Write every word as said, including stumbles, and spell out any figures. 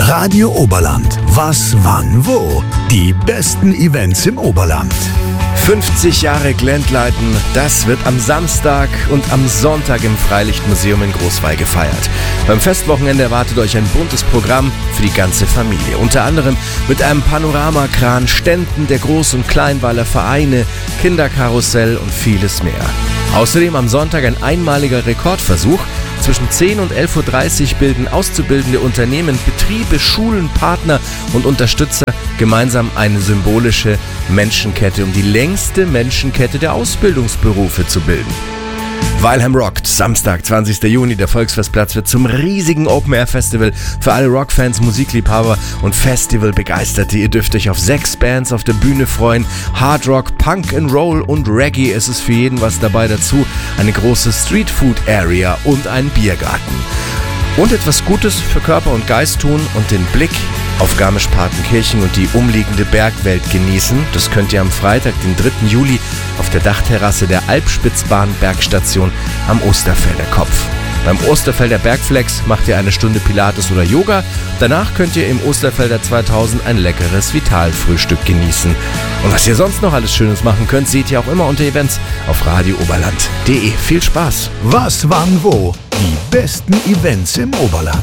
Radio Oberland. Was, wann, wo? Die besten Events im Oberland. fünfzig Jahre Glendleiten, das wird am Samstag und am Sonntag im Freilichtmuseum in Großweil gefeiert. Beim Festwochenende erwartet euch ein buntes Programm für die ganze Familie. Unter anderem mit einem Panoramakran, Ständen der Groß- und Kleinweiler Vereine, Kinderkarussell und vieles mehr. Außerdem am Sonntag ein einmaliger Rekordversuch. Zwischen zehn und elf Uhr dreißig bilden auszubildende Unternehmen, Betriebe, Schulen, Partner und Unterstützer gemeinsam eine symbolische Menschenkette, um die längste Menschenkette der Ausbildungsberufe zu bilden. Weilheim rockt. Samstag, zwanzigster Juni, der Volksfestplatz wird zum riesigen Open-Air-Festival für alle Rockfans, Musikliebhaber und Festivalbegeisterte. Ihr dürft euch auf sechs Bands auf der Bühne freuen. Hard Rock, Punk and Roll und Reggae. Es ist für jeden was dabei dazu. Eine große Streetfood-Area und ein Biergarten. Und etwas Gutes für Körper und Geist tun und den Blick auf Garmisch-Partenkirchen und die umliegende Bergwelt genießen. Das könnt ihr am Freitag, den dritten Juli, auf der Dachterrasse der Alpspitzbahn-Bergstation am Osterfelder Kopf. Beim Osterfelder Bergflex macht ihr eine Stunde Pilates oder Yoga. Danach könnt ihr im Osterfelder zweitausend ein leckeres Vitalfrühstück genießen. Und was ihr sonst noch alles Schönes machen könnt, seht ihr auch immer unter Events auf radio oberland punkt de. Viel Spaß! Was, wann, wo? Die besten Events im Oberland.